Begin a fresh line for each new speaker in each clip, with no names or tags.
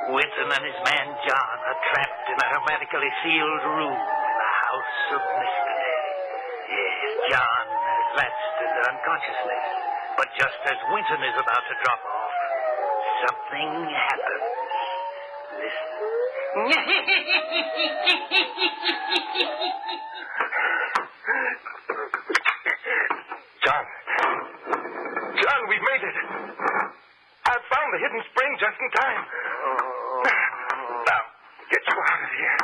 Winton and his man John are trapped in a hermetically sealed room in the house of mystery. Yes, John has lapsed into unconsciousness. But just as Winton is about to drop off, something happens. Listen.
John, we've made it. I've found the hidden spring just in time. Now, get you out of here.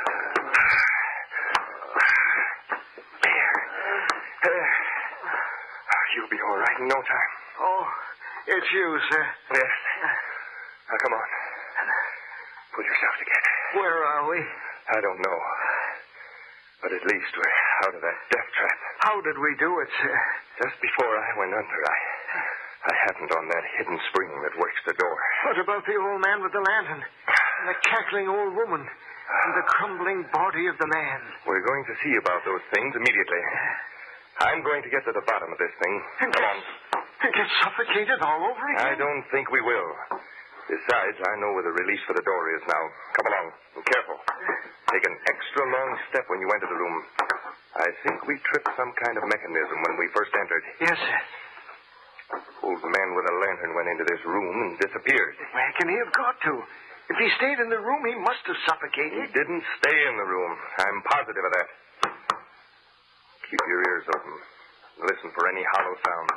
There. You'll be all right in no time.
Oh, it's you, sir.
Yes. Now, come on. Pull yourself together.
Where are we?
I don't know. But at least we're out of that death trap.
How did we do it, sir?
Just before I went under, I happened on that hidden spring that works the door.
What about the old man with the lantern? And the cackling old woman? And the crumbling body of the man?
We're going to see about those things immediately. I'm going to get to the bottom of this thing. Come on.
And get suffocated all over again?
I don't think we will. Besides, I know where the release for the door is now. Come along. Be careful. Take an extra long step when you enter the room. I think we tripped some kind of mechanism when we first entered.
Yes, sir.
Old man with a lantern went into this room and disappeared.
Where can he have got to? If he stayed in the room, he must have suffocated.
He didn't stay in the room. I'm positive of that. Keep your ears open. Listen for any hollow sounds.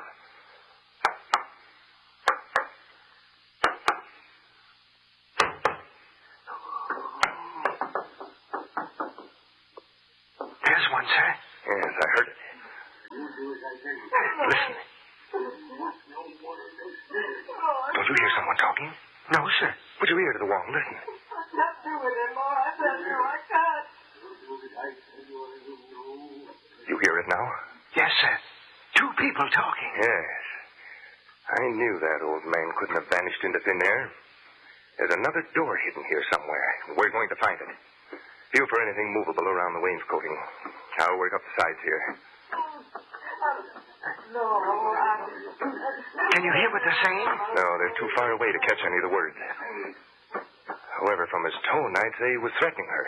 There's one, sir.
Yes, I heard it. Listen. Don't you hear someone talking?
No, sir.
Put your ear to the wall. Listen.
Not do it anymore. I tell you, I can't.
You hear it now?
Yes, sir. Two people talking.
Yes. I knew that old man couldn't have vanished into thin air. There's another door hidden here somewhere. We're going to find it. Feel for anything movable around the wainscoting. I'll work up the sides here.
No,
Can you hear what they're saying?
No, they're too far away to catch any of the words. However, from his tone, I'd say he was threatening her.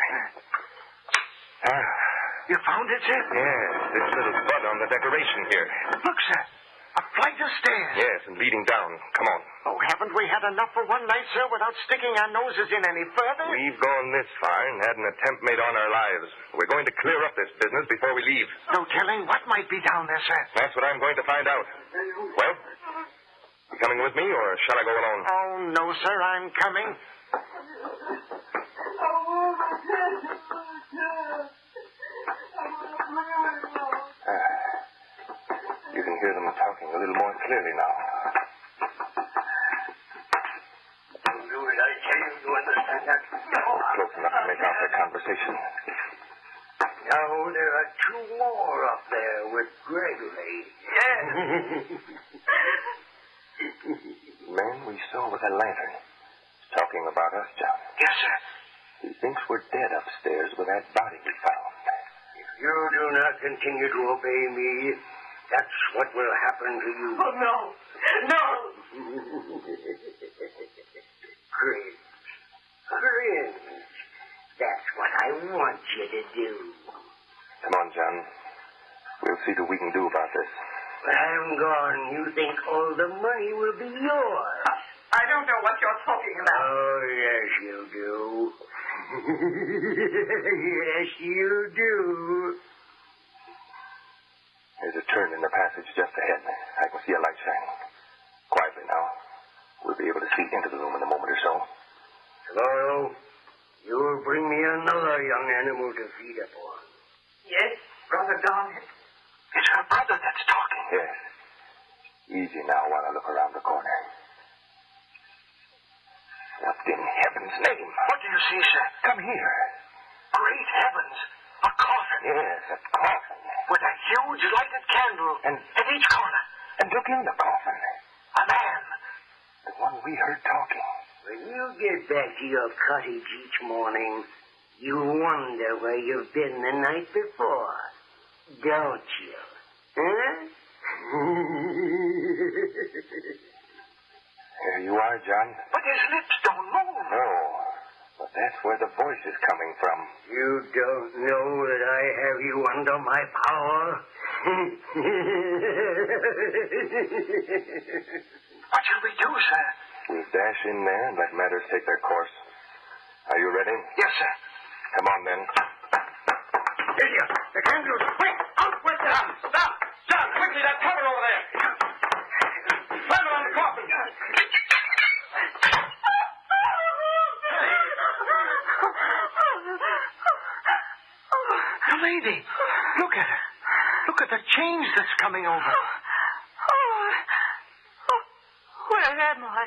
You found it, sir?
Yes, this little bud on the decoration here.
Look, sir. A flight of stairs.
Yes, and leading down. Come on.
Oh, haven't we had enough for one night, sir, without sticking our noses in any further?
We've gone this far and had an attempt made on our lives. We're going to clear up this business before we leave.
No telling what might be down there, sir.
That's what I'm going to find out. Well, you coming with me, or shall I go alone?
Oh, no, sir, I'm coming.
You can hear them talking a little more clearly now.
Do it, I tell you. You understand that?
Close enough to make out their conversation.
Now, there are two more up there with Gregory. Yes.
The man we saw with a lantern is talking about us, John.
Yes, sir.
He thinks we're dead upstairs with that body we found.
If you do not continue to obey me, that's what will happen to you.
Oh, no. No.
Cringe. Cringe. That's what I want you to do.
Come on, John. We'll see what we can do about this.
When I'm gone, you think all the money will be yours.
I don't know what you're talking about.
Oh, yes, you do. Yes, you do.
There's a turn in the passage just ahead. I can see a light shining. Quietly now. We'll be able to see into the room in a moment or so.
Tomorrow, you'll bring me another young animal to feed upon.
Yes, Brother Garnet.
It's her brother that's talking.
Yes. Easy now while I look around the corner. What in heaven's name?
What do you see, sir?
Come here.
Great heavens. A coffin.
Yes, a coffin.
With a huge lighted candle.
And
at each corner.
And look in the coffin.
A man.
The one we heard talking.
When you get back to your cottage each morning, you wonder where you've been the night before. Don't you? Huh?
Here you are, John.
But his lips don't move.
No. that's where the voice is coming from.
You don't know that I have you under my power.
What shall we do, sir?
We'll dash in there and let matters take their course. Are you ready?
Yes, sir.
Come on, then.
Here, the candles. Quick, out with them.
Stop! John, quickly, that cover over there. Slam it on the coffin. The lady. Look at her. Look at the change that's coming over.
Where am I?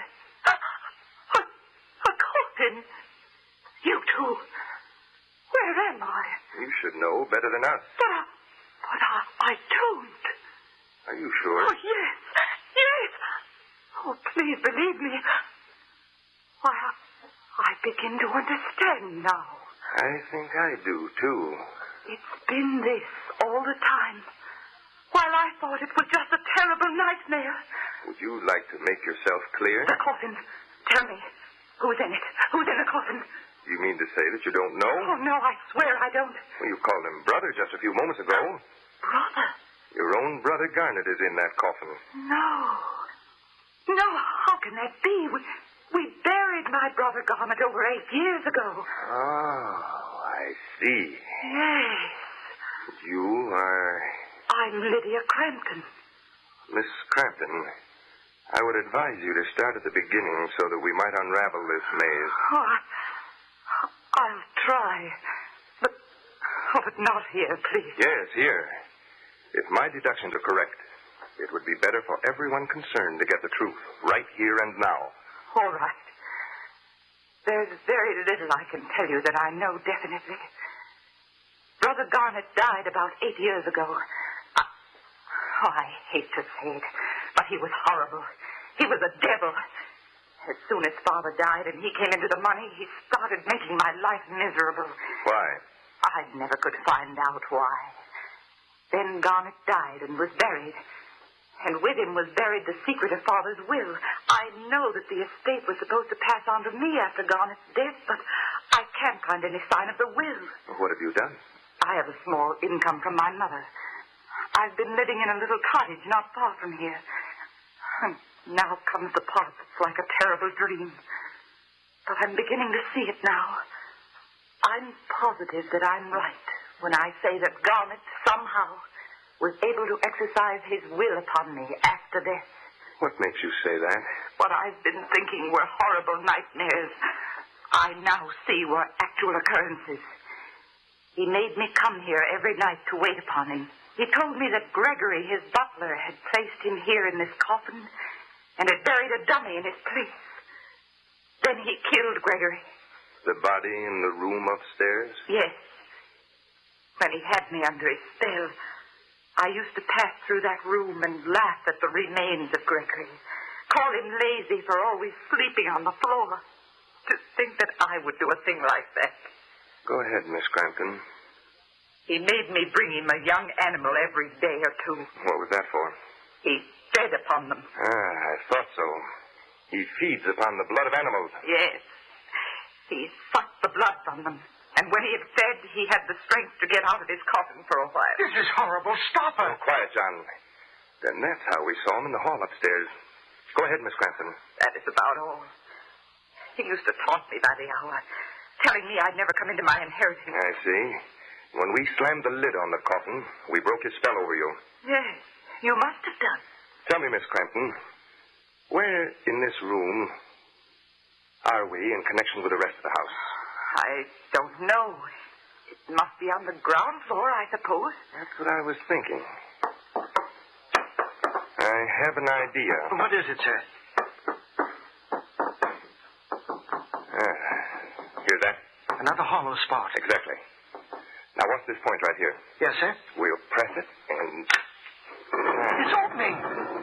A coffin. You too. Where am I?
You should know better than us.
But I don't.
Are you sure?
Oh, yes. Yes. Oh, please believe me. Why, I begin to understand now.
I think I do, too.
It's been this all the time. While I thought it was just a terrible nightmare.
Would you like to make yourself clear?
The coffin. Tell me. Who's in it? Who's in the coffin?
You mean to say that you don't know?
Oh, no, I swear I don't.
Well, you called him brother just a few moments ago.
Brother?
Your own brother Garnet is in that coffin.
No. No, how can that be? We buried my brother Garnet over 8 years ago.
Oh, I see.
Yes.
You are...
I'm Lydia Crampton.
Miss Crampton. I would advise you to start at the beginning so that we might unravel this maze.
Oh, I'll try. But not here, please.
Yes, here. If my deductions are correct, it would be better for everyone concerned to get the truth right here and now.
All right. There's very little I can tell you that I know definitely. Brother Garnet died about 8 years ago. I hate to say it, but he was horrible. He was a devil. As soon as Father died and he came into the money, he started making my life miserable.
Why?
I never could find out why. Then Garnet died and was buried. And with him was buried the secret of Father's will. I know that the estate was supposed to pass on to me after Garnet's death, but I can't find any sign of the will.
What have you done?
I have a small income from my mother. I've been living in a little cottage not far from here. And now comes the part that's like a terrible dream. But I'm beginning to see it now. I'm positive that I'm right when I say that Garnet somehow was able to exercise his will upon me after death.
What makes you say that?
What I've been thinking were horrible nightmares, I now see were actual occurrences. He made me come here every night to wait upon him. He told me that Gregory, his butler, had placed him here in this coffin and had buried a dummy in his place. Then he killed Gregory.
The body in the room upstairs?
Yes. When he had me under his spell, I used to pass through that room and laugh at the remains of Gregory. Call him lazy for always sleeping on the floor. To think that I would do a thing like that.
Go ahead, Miss Crampton.
He made me bring him a young animal every day or two.
What was that for?
He fed upon them.
I thought so. He feeds upon the blood of animals.
Yes. He sucked the blood from them. And when he had fed, he had the strength to get out of his coffin for a while.
This is horrible. Stop her.
Oh, quiet, John. Then that's how we saw him in the hall upstairs. Go ahead, Miss Crampton.
That is about all. He used to taunt me by the hour, telling me I'd never come into my inheritance.
I see. When we slammed the lid on the coffin, we broke his spell over you.
Yes, you must have done.
Tell me, Miss Crampton, where in this room are we in connection with the rest of the house?
I don't know. It must be on the ground floor, I suppose.
That's what I was thinking. I have an idea.
What is it, sir?
Hear that?
Another hollow spot.
Exactly. Now, watch this point right here.
Yes, sir?
We'll press it and...
It's opening.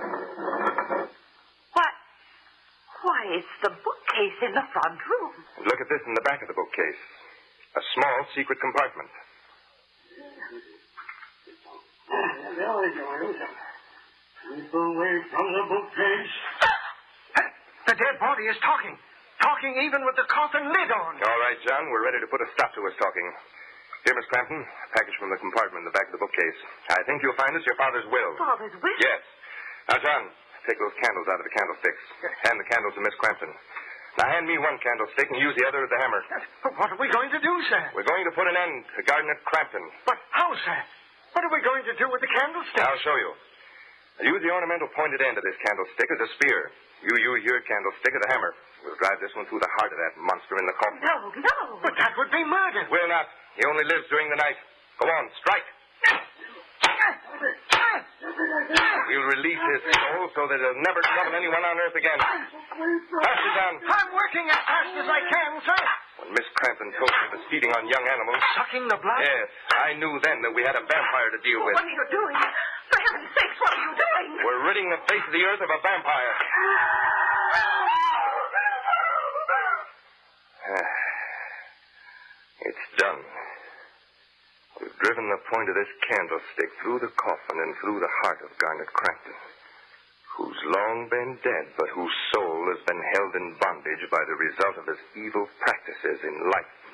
Why, it's the bookcase in the front room.
Look at this in the back of the bookcase. A small secret compartment.
Keep away from the bookcase.
The dead body is talking. talking even with the coffin lid on.
All right, John, we're ready to put a stop to his talking. Here, Miss Crampton, a package from the compartment in the back of the bookcase. I think you'll find it's your father's will.
Father's will?
Yes. Now, John, take those candles out of the candlesticks. Hand the candles to Miss Crampton. Now, hand me one candlestick and use the other as the hammer.
What are we going to do, sir?
We're going to put an end to Garnet Crampton.
But how, sir? What are we going to do with the candlestick?
I'll show you. Use the ornamental pointed end of this candlestick as a spear. You use your candlestick as a hammer. We'll drive this one through the heart of that monster in the coffin.
No.
But that would be murder.
We'll not. He only lives during the night. Go on, strike. We'll release his soul so that he'll never trouble anyone on earth again. Faster, John.
I'm working as fast as I can, sir.
When Miss Crampton told me he was feeding on young animals...
Sucking the blood?
Yes, I knew then that we had a vampire to deal with.
What are you doing? For heaven's sakes, what are you doing?
We're ridding the face of the earth of a vampire. It's done. We've driven the point of this candlestick through the coffin and through the heart of Garnet Crampton, who's long been dead, but whose soul has been held in bondage by the result of his evil practices in life.